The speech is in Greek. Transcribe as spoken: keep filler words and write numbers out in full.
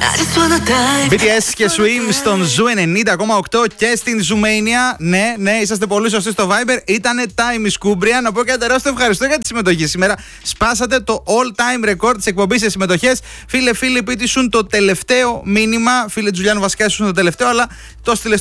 μπι τι ες και Swim στον Ζου ενενήντα κόμμα οκτώ και στην Zoomania. Ναι, ναι, είσαστε πολύ σωστοί στο Viber. Ήτανε Time is Cumbria. Να πω και ένα τεράστιο ευχαριστώ για τη συμμετοχή σήμερα. Σπάσατε το all time record της εκπομπής σε συμμετοχές. Φίλε, φίλε, πείτε ήσουν το τελευταίο μήνυμα. Φίλε Τζουλιάνου, βασικά ήσουν το τελευταίο, αλλά το στείλε